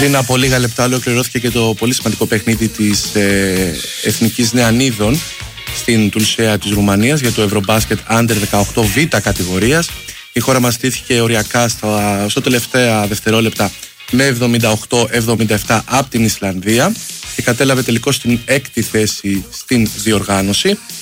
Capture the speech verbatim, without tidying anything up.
Πριν από λίγα λεπτά ολοκληρώθηκε και το πολύ σημαντικό παιχνίδι της ε, Εθνικής Νεανίδων στην Τουλσέα της Ρουμανίας για το Ευρωμπάσκετ Under δεκαοκτώ Β κατηγορίας. Η χώρα μας στήθηκε οριακά στα, στο τελευταία δευτερόλεπτα με εβδομήντα οκτώ εβδομήντα επτά από την Ισλανδία και κατέλαβε τελικώς την έκτη θέση στην διοργάνωση.